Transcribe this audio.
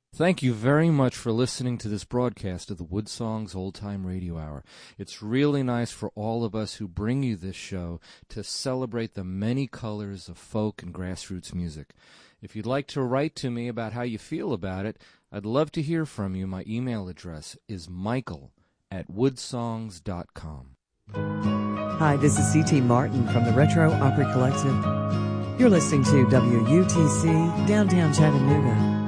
Thank you very much for listening to this broadcast of the Wood Songs Old Time Radio Hour. It's really nice for all of us who bring you this show to celebrate the many colors of folk and grassroots music. If you'd like to write to me about how you feel about it, I'd love to hear from you. My email address is michael@woodsongs.com. Hi, this is C.T. Martin from the Retro Opry Collective. You're listening to WUTC, Downtown Chattanooga.